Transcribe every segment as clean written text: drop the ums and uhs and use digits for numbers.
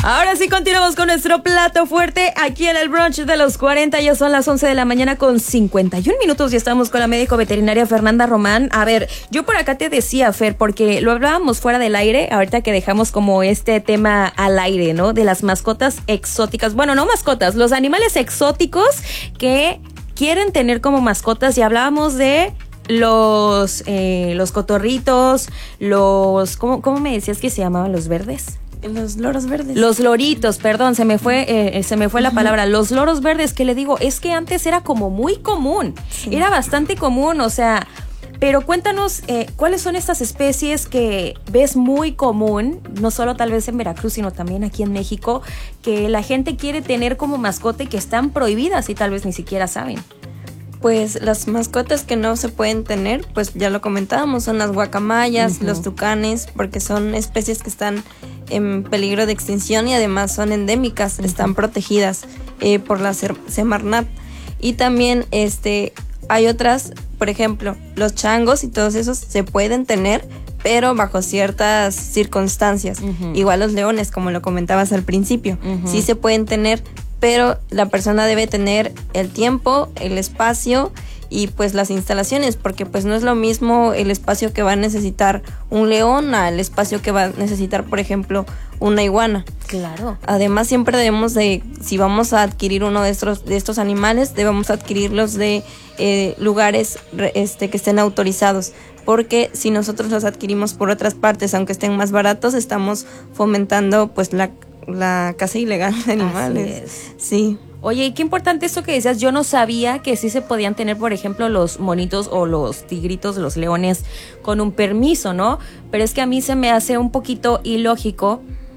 Ahora sí continuamos con nuestro plato fuerte aquí en el brunch de los 40. Ya son las 11 de la mañana con 51 minutos y estamos con la médico veterinaria Fernanda Román. A ver, yo por acá te decía, Fer, porque lo hablábamos fuera del aire, ahorita que dejamos como este tema al aire, ¿no? De las mascotas exóticas. Bueno, no mascotas, los animales exóticos que quieren tener como mascotas, y hablábamos de los cotorritos, ¿cómo me decías que se llamaban los verdes? Los loros verdes. Los loritos, perdón, se me fue la palabra. Los loros verdes, que le digo, es que antes era como muy común. Sí. Era bastante común, o sea, pero cuéntanos, ¿cuáles son estas especies que ves muy común, no solo tal vez en Veracruz, sino también aquí en México, que la gente quiere tener como mascota y que están prohibidas y tal vez ni siquiera saben? Pues las mascotas que no se pueden tener, pues ya lo comentábamos, son las guacamayas, los tucanes, porque son especies que están en peligro de extinción y además son endémicas, están protegidas por la Semarnat. Y también hay otras, por ejemplo, los changos y todos esos se pueden tener, pero bajo ciertas circunstancias. Igual los leones, como lo comentabas al principio, sí se pueden tener, pero la persona debe tener el tiempo, el espacio y pues las instalaciones, porque pues no es lo mismo el espacio que va a necesitar un león al espacio que va a necesitar, por ejemplo, una iguana. Claro. Además, siempre debemos de, si vamos a adquirir uno de estos animales, debemos adquirirlos de lugares que estén autorizados, porque si nosotros los adquirimos por otras partes, aunque estén más baratos, estamos fomentando pues la caza ilegal de animales. Así es. Sí. Oye, y qué importante esto que decías. Yo no sabía que sí se podían tener, por ejemplo, los monitos o los tigritos, los leones, con un permiso, ¿no? Pero es que a mí se me hace un poquito ilógico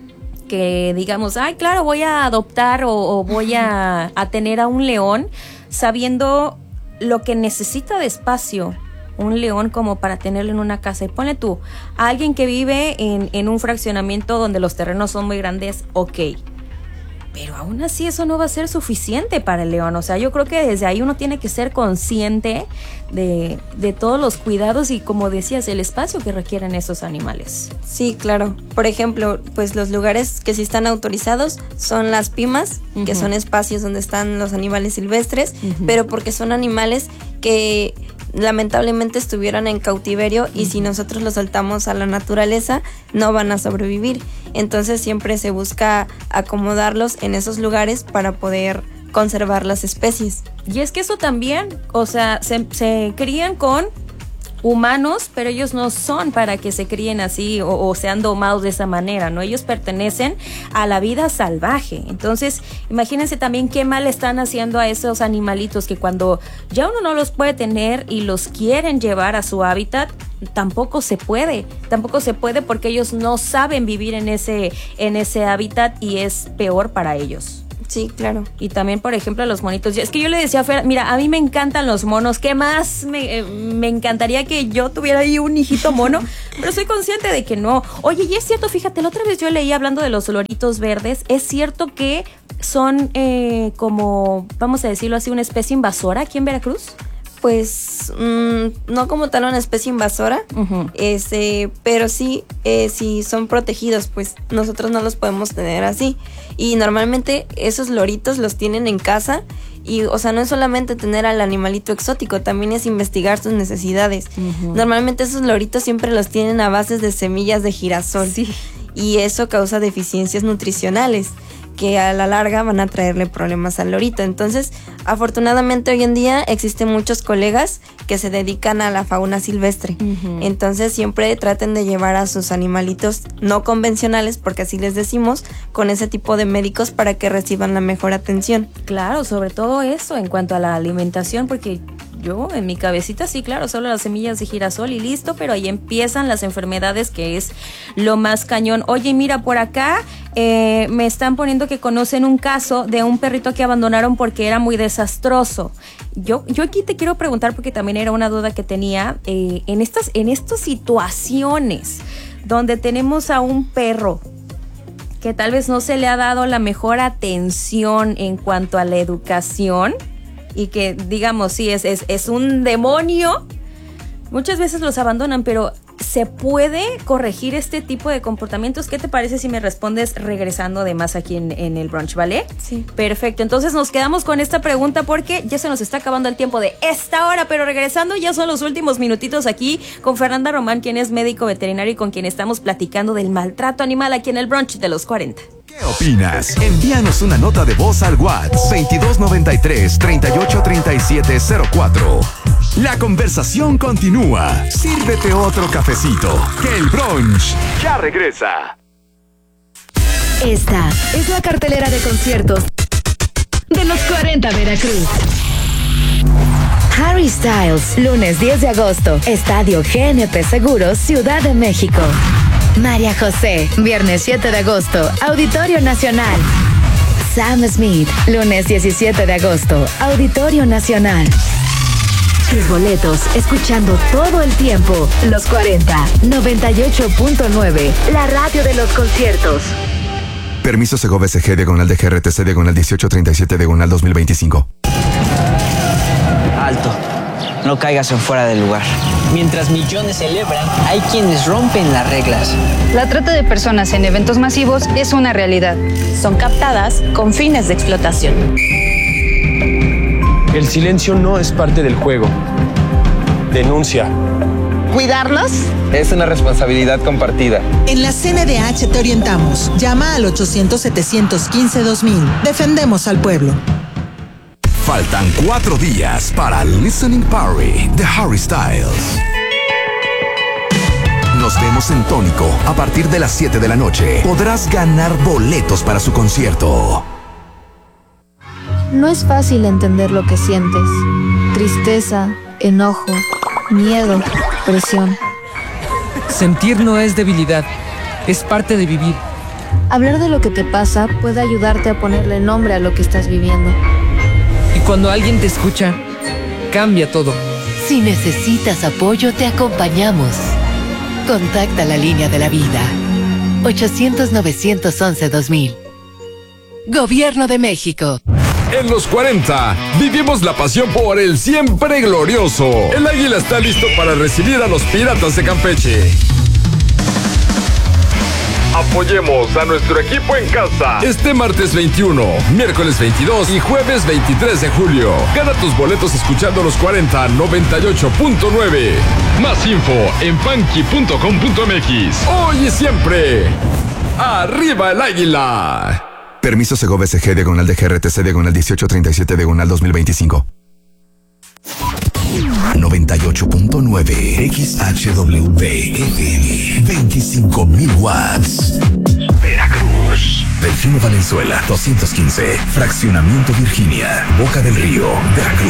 que digamos, ay, claro, voy a adoptar o voy a tener a un león, sabiendo lo que necesita de espacio un león como para tenerlo en una casa. Y ponle tú, a alguien que vive en un fraccionamiento donde los terrenos son muy grandes, ok, pero aún así eso no va a ser suficiente para el león. O sea, yo creo que desde ahí uno tiene que ser consciente de todos los cuidados y, como decías, el espacio que requieren esos animales. Sí, claro. Por ejemplo, pues los lugares que sí están autorizados son las pimas, que son espacios donde están los animales silvestres, pero porque son animales que lamentablemente estuvieron en cautiverio y si nosotros los soltamos a la naturaleza no van a sobrevivir. Entonces siempre se busca acomodarlos en esos lugares para poder conservar las especies. Y es que eso también, o sea, se crían con humanos, pero ellos no son para que se críen así o sean domados de esa manera, ¿no? Ellos pertenecen a la vida salvaje. Entonces, imagínense también qué mal están haciendo a esos animalitos que cuando ya uno no los puede tener y los quieren llevar a su hábitat, tampoco se puede porque ellos no saben vivir en ese hábitat y es peor para ellos. Sí, claro. Y también, por ejemplo, los monitos. Es que yo le decía a Fer, mira, a mí me encantan los monos. ¿Qué más? Me encantaría que yo tuviera ahí un hijito mono, pero soy consciente de que no. Oye, y es cierto, fíjate, la otra vez yo leí hablando de los loritos verdes. Es cierto que son como, vamos a decirlo así, una especie invasora aquí en Veracruz. Pues no como tal una especie invasora, pero sí, si son protegidos, pues nosotros no los podemos tener así. Y normalmente esos loritos los tienen en casa y, o sea, no es solamente tener al animalito exótico, también es investigar sus necesidades. Normalmente esos loritos siempre los tienen a bases de semillas de girasol. Sí. Y eso causa deficiencias nutricionales que a la larga van a traerle problemas al lorito. Entonces, afortunadamente hoy en día existen muchos colegas que se dedican a la fauna silvestre. Entonces, siempre traten de llevar a sus animalitos no convencionales, porque así les decimos, con ese tipo de médicos para que reciban la mejor atención. Claro, sobre todo eso en cuanto a la alimentación, porque yo en mi cabecita sí, claro, solo las semillas de girasol y listo, pero ahí empiezan las enfermedades, que es lo más cañón. Oye, mira, por acá me están poniendo que conocen un caso de un perrito que abandonaron porque era muy desastroso. Yo aquí te quiero preguntar, porque también era una duda que tenía, en estas situaciones donde tenemos a un perro que tal vez no se le ha dado la mejor atención en cuanto a la educación, y que, digamos, sí, es un demonio, muchas veces los abandonan, pero ¿se puede corregir este tipo de comportamientos? ¿Qué te parece si me respondes regresando de más aquí en el brunch, ¿vale? Sí. Perfecto, entonces nos quedamos con esta pregunta porque ya se nos está acabando el tiempo de esta hora, pero regresando ya son los últimos minutitos aquí con Fernanda Román, quien es médico veterinario y con quien estamos platicando del maltrato animal aquí en el brunch de los 40. ¿Qué opinas? Envíanos una nota de voz al WhatsApp 2293-383704. La conversación continúa. Sírvete otro cafecito, que el brunch ya regresa. Esta es la cartelera de conciertos de los 40 Veracruz. Harry Styles, lunes 10 de agosto, Estadio GNP Seguros, Ciudad de México. María José, viernes 7 de agosto, Auditorio Nacional. Sam Smith, lunes 17 de agosto, Auditorio Nacional. Tus boletos, escuchando todo el tiempo, los 40, 98.9, la radio de los conciertos. Permiso Segovia SG, diagonal de GRTC, diagonal 1837, diagonal 2025. Alto, no caigas en fuera del lugar. Mientras millones celebran, hay quienes rompen las reglas. La trata de personas en eventos masivos es una realidad. Son captadas con fines de explotación. El silencio no es parte del juego. Denuncia. ¿Cuidarnos? Es una responsabilidad compartida. En la CNDH te orientamos. Llama al 800-715-2000. Defendemos al pueblo. Faltan 4 días para Listening Party de Harry Styles. Nos vemos en Tónico a partir de las 7 de la noche. Podrás ganar boletos para su concierto. No es fácil entender lo que sientes. Tristeza, enojo, miedo, presión. Sentir no es debilidad, es parte de vivir. Hablar de lo que te pasa puede ayudarte a ponerle nombre a lo que estás viviendo. Y cuando alguien te escucha, cambia todo. Si necesitas apoyo, te acompañamos. Contacta la línea de la vida. 800-911-2000. Gobierno de México. En los 40, vivimos la pasión por el siempre glorioso. El Águila está listo para recibir a los Piratas de Campeche. Apoyemos a nuestro equipo en casa. Este martes 21, miércoles 22 y jueves 23 de julio. Gana tus boletos escuchando los 40 98.9. Más info en funky.com.mx. Hoy y siempre, ¡arriba el Águila! Permiso Segovia SG, diagonal de GRTC, diagonal 1837, diagonal 2025. 98.9 XHWV FM, 25,000 watts. Veracruz. Delfino Valenzuela, 215. Fraccionamiento Virginia, Boca del Río, Veracruz.